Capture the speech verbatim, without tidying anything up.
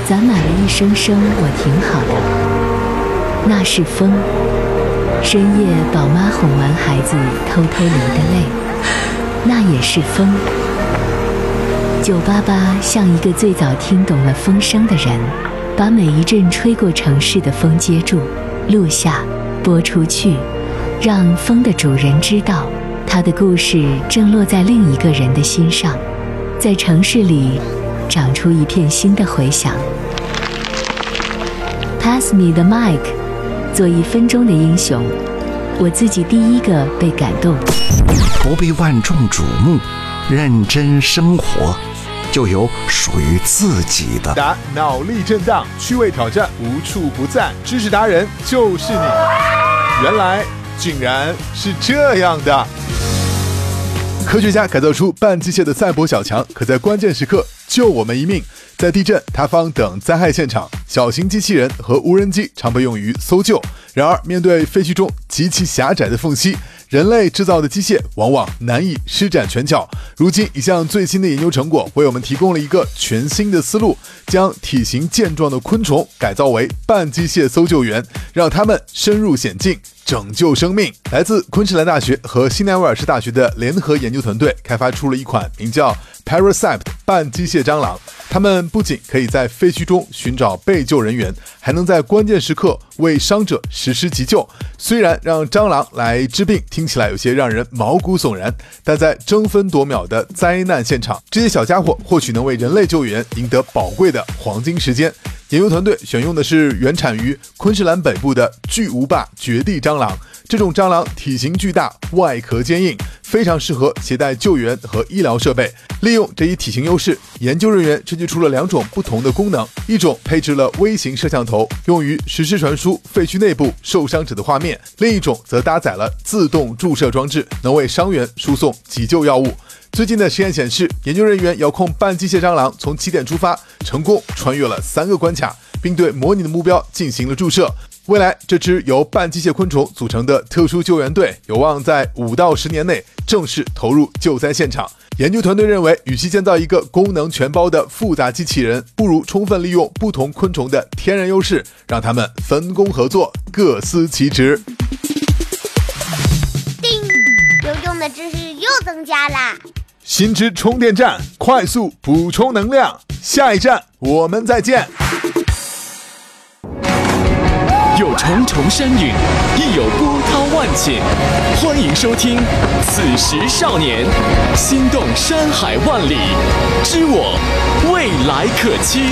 攒满了一声声我挺好的。那是风，深夜宝妈哄完孩子偷偷流的泪，那也是风。九八八像一个最早听懂了风声的人，把每一阵吹过城市的风接住，录下，播出去，让风的主人知道，他的故事正落在另一个人的心上，在城市里长出一片新的回响。Pass me the mic， 做一分钟的英雄，我自己第一个被感动。 不被万众瞩目，认真生活，就有属于自己的。 答脑力震荡，趣味挑战无处不在，知识达人就是你。原来竟然是这样的。科学家改造出半机械的赛博小强，可在关键时刻救我们一命。在地震、塌方等灾害现场，小型机器人和无人机常被用于搜救。然而，面对废墟中极其狭窄的缝隙，人类制造的机械往往难以施展拳脚。如今，一项最新的研究成果为我们提供了一个全新的思路，将体型健壮的昆虫改造为半机械搜救员，让它们深入险境，拯救生命。来自昆士兰大学和西南威尔士大学的联合研究团队开发出了一款名叫 Parasite 半机械蟑螂。它们不仅可以在废墟中寻找被救人员，还能在关键时刻为伤者实施急救。虽然让蟑螂来治病听起来有些让人毛骨悚然，但在争分夺秒的灾难现场，这些小家伙或许能为人类救援赢得宝贵的黄金时间。研究团队选用的是原产于昆士兰北部的巨无霸绝地蟑螂。这种蟑螂体型巨大，外壳坚硬，非常适合携带救援和医疗设备。利用这一体型优势，研究人员设计出了两种不同的功能：一种配置了微型摄像头，用于实时传输废墟内部受伤者的画面；另一种则搭载了自动注射装置，能为伤员输送急救药物。最近的实验显示，研究人员遥控半机械蟑螂从起点出发，成功穿越了三个关卡，并对模拟的目标进行了注射。未来，这支由半机械昆虫组成的特殊救援队有望在五到十年内正式投入救灾现场。研究团队认为，与其建造一个功能全包的复杂机器人，不如充分利用不同昆虫的天然优势，让它们分工合作，各司其职。 叮，有用的知识又增加啦！ 新知充电站，快速补充能量。下一站我们再见。 有重重山岭，亦有波涛万顷。欢迎收听《此时少年》，心动山海万里，知我未来可期。